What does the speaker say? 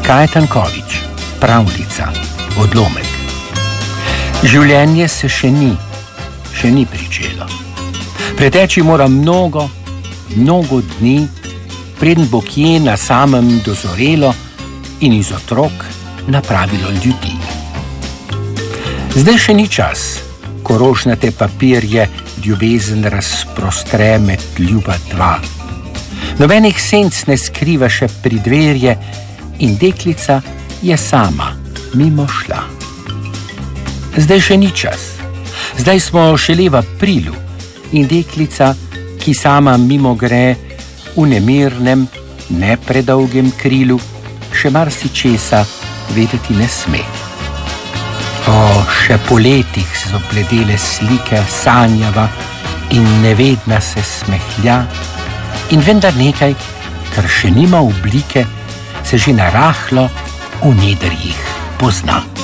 Kajetan Kovič, pravljica, odlomek. Življenje se še ni pričelo. Preteči mora mnogo dni, preden bo kje na samem dozorelo in iz otrok napravilo ljudi. Zdaj še ni čas, ko rožnate papirje ljubezen razprostre med ljuba dva. Nobenih senc ne skriva še pridverje in deklica je sama mimo šla. Zdaj še ni čas. Zdaj smo šele v aprilu in deklica, ki sama mimo gre v nemirnem, ne predolgem krilu, še marsičesa vedeti ne sme. O, še po letih so bledele slike sanjava in nevedna se smehlja in vendar nekaj, kar še nima oblike, se že narahlo v nedrjih pozna.